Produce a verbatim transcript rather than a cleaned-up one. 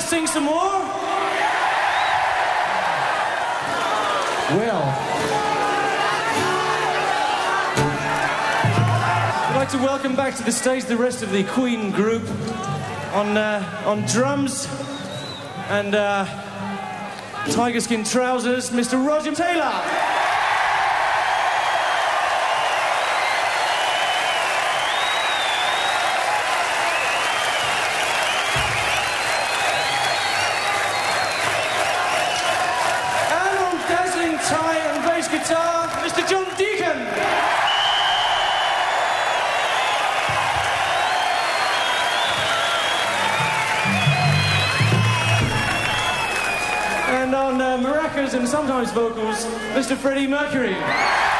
sing some more? Well, I'd like to welcome back to the stage the rest of the Queen group on uh, on drums and uh, tiger skin trousers, Mister Roger Taylor. Tie and bass guitar, Mister John Deacon. And on uh, maracas and sometimes vocals, Mister Freddie Mercury.